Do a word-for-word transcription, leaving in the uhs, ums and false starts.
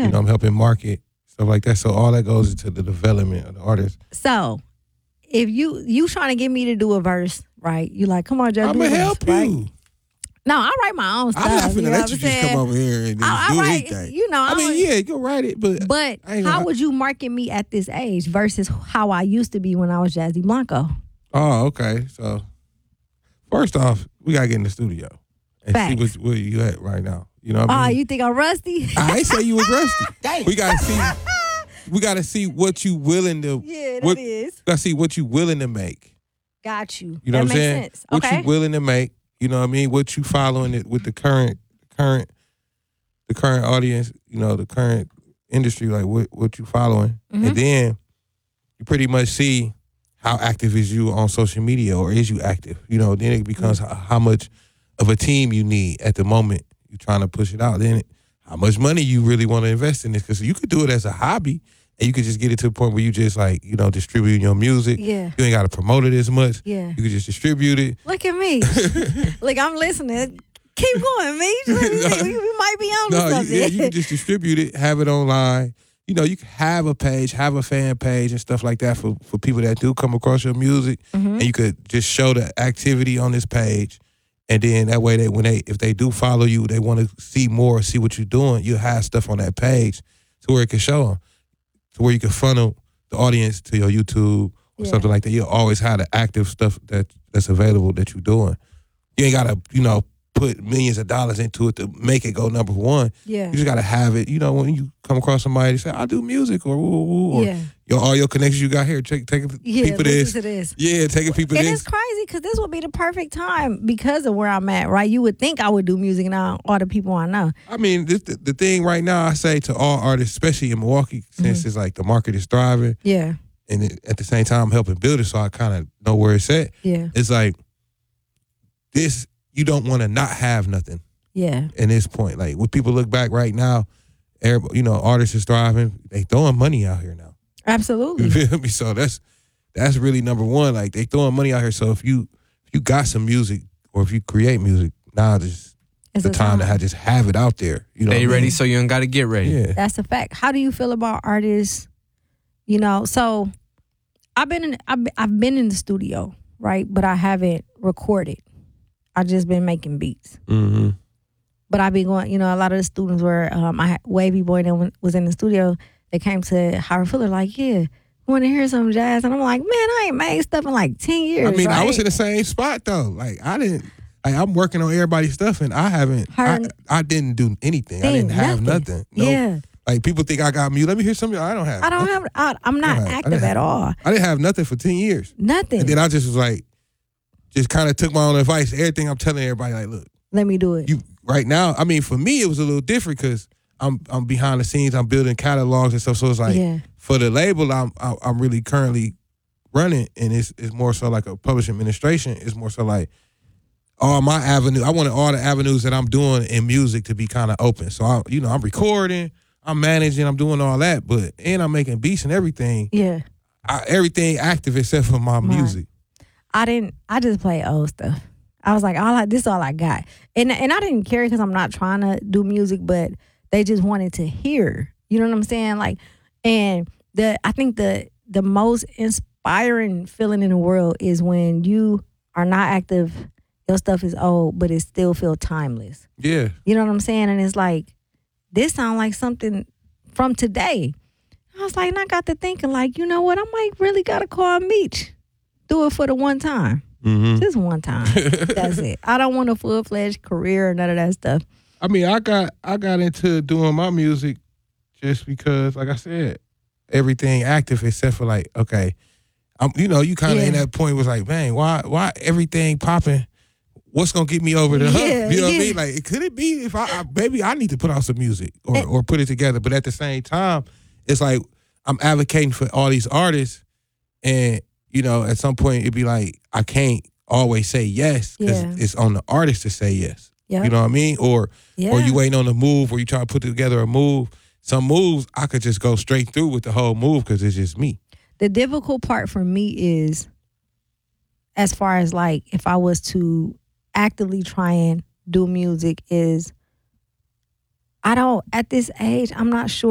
You know, I'm helping market, stuff like that. So all that goes into the development of the artist. So if you you trying to get me to do a verse, right? You like, come on, Joe, I'm do a going to verse, help right? you. No, I write my own stuff. I'm not you know finna what let you I'm just saying? come over here and just I, do I write, anything. you know, I, I mean, don't- yeah, you can write it, but But I ain't how gonna- would you market me at this age versus how I used to be when I was Jazzy Blanco? Oh, okay. So first off, we gotta get in the studio and Facts. see what, where you at right now. You know what I Oh, mean? you think I'm rusty? I ain't say you was rusty. We gotta see. We gotta see what you willing to. Yeah, that what, is. Gotta see what you willing to make. Got you. You know that what I'm makes saying? sense. What Okay. you willing to make. You know what I mean? What you following it with the current, current, the current audience. You know, the current industry. Like what what you following, Mhm. and then you pretty much see how active is you on social media, or is you active? You know, then it becomes how, how much of a team you need at the moment you're trying to push it out. Then it, how much money you really want to invest in this, because you could do it as a hobby and you could just get it to the point where you just like, you know, distributing your music. Yeah. You ain't got to promote it as much. Yeah. You could just distribute it. Look at me. Like, I'm listening. Keep going, me. We, we might be on to No, you, something. yeah, you can just distribute it, have it online. You know, you can have a page, have a fan page and stuff like that for, for people that do come across your music. Mhm. And you could just show the activity on this page. And then that way, they when they if they do follow you, they want to see more, see what you're doing. You have stuff on that page to where it can show them, to where you can funnel the audience to your YouTube or Yeah. something like that. You always have the active stuff that that's available that you're doing. You ain't gotta, you know, put millions of dollars into it to make it go number one. Yeah. You just gotta have it. You know, when you come across somebody that say, "I do music," or, woo, woo, woo, or Yeah. your all your connections you got here, take take Yeah, people listen this. to this. Yeah, taking people And this. it's crazy because this would be the perfect time because of where I'm at, right? You would think I would do music now, all the people I know. I mean, this, the, the thing right now, I say to all artists, especially in Milwaukee, since Mm-hmm. it's like the market is thriving, Yeah. and it, at the same time, I'm helping build it, so I kind of know where it's at. Yeah. It's like this, you don't want to not have nothing Yeah. in this point. Like when people look back right now, everybody, you know, artists is thriving. They throwing money out here now. You Absolutely. feel me? So that's that's really number one. Like they throwing money out here. So if you if you got some music or if you create music, now is It's the a time to time. have, just have it out there. You know, Stay what I ready mean? so you don't got to get ready. Yeah. That's a fact. How do you feel about artists? You know, so I've been in I've, I've been in the studio, right? But I haven't recorded. I just been making beats. Mm-hmm. But I've been going. You know, a lot of the students were um, I had Wavy Boy that was in the studio. They came to Howard Fuller like, yeah, want to hear some jazz, and I'm like, man, I ain't made stuff in like ten years. I mean, I right? was in the same spot though. Like I didn't. Like I'm working on everybody's stuff, and I haven't. I, Heard- I didn't do anything. I Dang, didn't have nothing. nothing. No. Yeah, Like people think I got music. Let me hear something. I don't have. I don't nothing. have. I, I'm not I don't have- I active didn't at have- all. I didn't have nothing for ten years. Nothing. And then I just was like, just kind of took my own advice. Everything I'm telling everybody, like, look, Let me do it. you right now. I mean, for me, it was a little different because I'm I'm behind the scenes. I'm building catalogs and stuff. So it's like Yeah. for the label, I'm I'm I'm really currently running, and it's it's more so like a publishing administration. It's more so like all my avenue. I wanted all the avenues that I'm doing in music to be kind of open. So I, you know, I'm recording, I'm managing, I'm doing all that, but and I'm making beats and everything. Yeah. I, everything active except for my Right. music. I didn't. I just play old stuff. I was like, all I, this is all I got, and and I didn't care because I'm not trying to do music, but they just wanted to hear. You know what I'm saying? Like, and the I think the the most inspiring feeling in the world is when you are not active. Your stuff is old, but it still feel timeless. Yeah. You know what I'm saying? And it's like, this sound like something from today. I was like, and I got to thinking, like, you know what? I might really gotta call Meech. Do it for the one time. Mm-hmm. Just one time. That's it. I don't want a full fledged career or none of that stuff. I mean, I got I got into doing my music just because, like I said, everything active except for like, okay, I'm you know, you kind of Yeah. in that point was like, man, why why everything popping? What's gonna get me over the hump? Yeah, You know what yeah. I mean? Like, could it be if I, I maybe I need to put out some music or And- or put it together? But at the same time, it's like I'm advocating for all these artists, and you know, at some point it'd be like I can't always say yes because Yeah. it's on the artist to say yes. Yeah. You know what I mean? Or Yeah. or you waiting on a move, or you trying to put together a move. Some moves I could just go straight through with the whole move because it's just me. The difficult part for me is, as far as like, if I was to actively try and do music, is I don't, at this age, I'm not sure